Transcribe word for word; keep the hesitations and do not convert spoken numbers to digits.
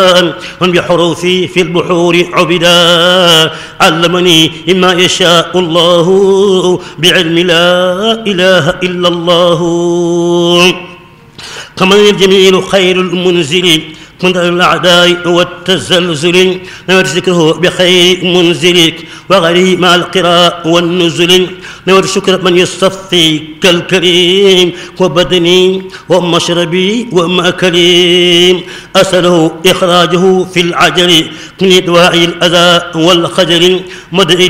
من بحروفي في البحور عبدا علمني مما يشاء الله بعلم لا إله إلا الله كمن الجميل خير المنزل من الأعداء والتزلزل نور ذكره بخير منزلك وغري مع القراء والنزل نور شكر من يصطفي كالكريم وبدني ومشربي ومأكلي أسأله إخراجه في العجل من دواعي الأذى والخجل مدعي